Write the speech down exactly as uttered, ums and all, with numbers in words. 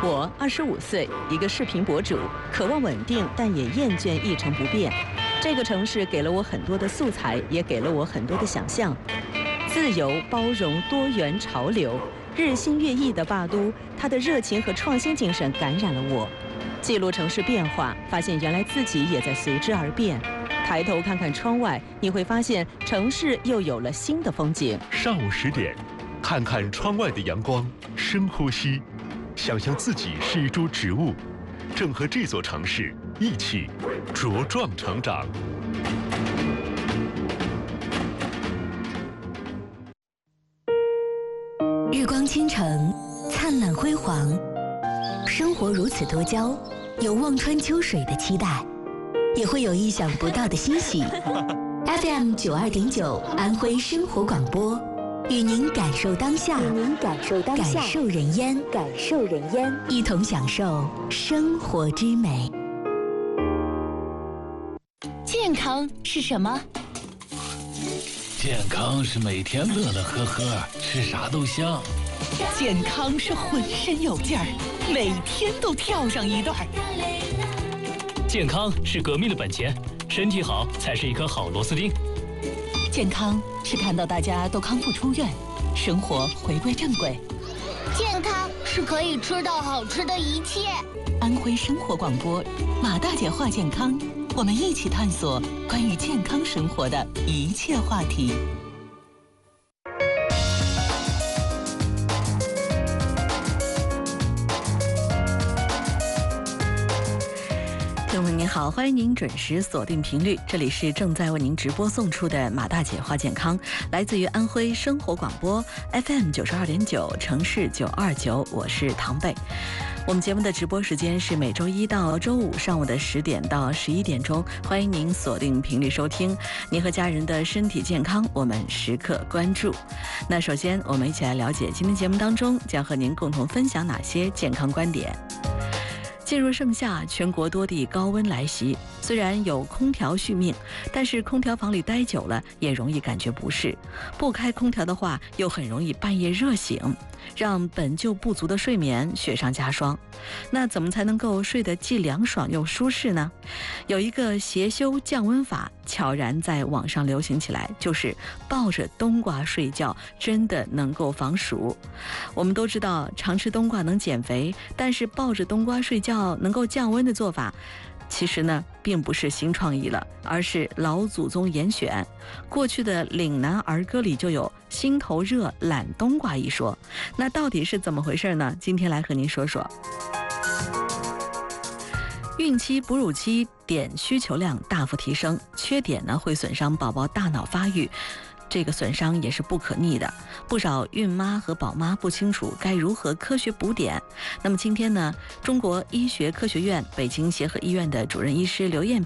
我二十五岁，一个视频博主，渴望稳定，但也厌倦一成不变。这个城市给了我很多的素材，也给了我很多的想象。自由、包容、多元、潮流，日新月异的霸都，它的热情和创新精神感染了我。记录城市变化，发现原来自己也在随之而变。抬头看看窗外，你会发现城市又有了新的风景。 上午十点，看看窗外的阳光，深呼吸，想象自己是一株植物，正和这座城市一起茁壮成长。 日光倾城，灿烂辉煌，生活如此多娇，有望穿秋水的期待，也会有意想不到的欣喜。F M 九二点九，安徽生活广播，与您感受当下，与您感受当下，感受人烟，感受人烟，一同享受生活之美。 健康是什么？ 健康是每天乐乐呵呵，吃啥都香。 健康是浑身有劲儿，每天都跳上一段。 健康是革命的本钱，身体好才是一颗好螺丝钉。 健康是看到大家都康复出院，生活回归正轨。 健康是可以吃到好吃的一切。 安徽生活广播，马大姐话健康，我们一起探索关于健康生活的一切话题。 朋友们您好，欢迎您准时锁定频率，这里是正在为您直播送出的马大姐话健康，来自于安徽生活广播 F M 九十二点九，城市九二九，我是唐贝。我们节目的直播时间是每周一到周五上午的十点到十一点钟，欢迎您锁定频率收听。您和家人的身体健康，我们时刻关注。那首先，我们一起来了解今天节目当中将和您共同分享哪些健康观点。进入盛夏，全国多地高温来袭。虽然有空调续命，但是空调房里待久了也容易感觉不适。不开空调的话，又很容易半夜热醒，让本就不足的睡眠雪上加霜。那怎么才能够睡得既凉爽又舒适呢？有一个邪修降温法悄然在网上流行起来，就是抱着冬瓜睡觉，真的能够防暑。我们都知道常吃冬瓜能减肥，但是抱着冬瓜睡觉能够降温的做法，其实呢并不是新创意了，而是老祖宗严选。过去的岭南儿歌里就有心头热懒冬瓜一说，那到底是怎么回事呢？今天来和您说说。孕期、哺乳期碘需求量大幅提升，缺碘呢会损伤宝宝大脑发育，这个损伤也是不可逆的。不少孕妈和宝妈不清楚该如何科学补碘。那么今天呢，中国医学科学院北京协和医院的主任医师刘艳